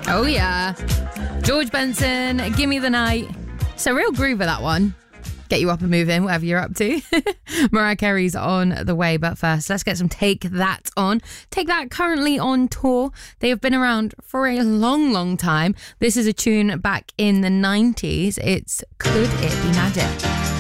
Oh, yeah. George Benson, Gimme the Night. It's a real groover, that one. Get you up and moving, whatever you're up to. Mariah Carey's on the way, but first, let's get some Take That on. Take That currently on tour. They have been around for a long, long time. This is a tune back in the 90s. It's Could It Be Magic?